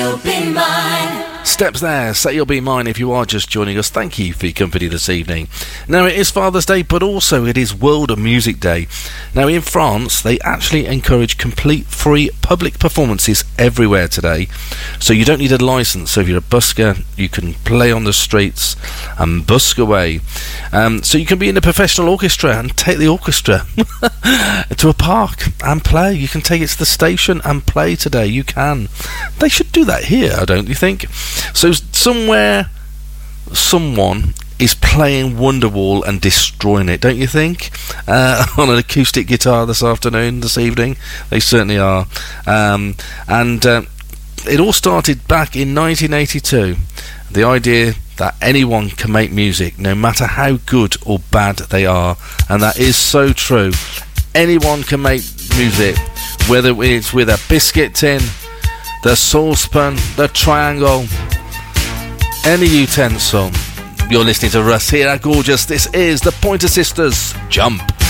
You'll Be Mine. Steps there, Say You'll Be Mine. If you are just joining us, thank you for your company this evening. Now, it is Father's Day, but also it is World Music Day. Now, in France, they actually encourage complete free public performances everywhere today. So you don't need a licence. So if you're a busker, you can play on the streets and busk away. So you can be in a professional orchestra and take the orchestra to a park and play. You can take it to the station and play today. You can. They should do that here, don't you think? So somewhere, someone is playing Wonderwall and destroying it, don't you think? On an acoustic guitar this evening. They certainly are. It all started back in 1982. The idea that anyone can make music, no matter how good or bad they are. And that is so true. Anyone can make music, whether it's with a biscuit tin, the saucepan, the triangle, any utensil. You're listening to Russ here at Gorgeous. This is the Pointer Sisters. Jump.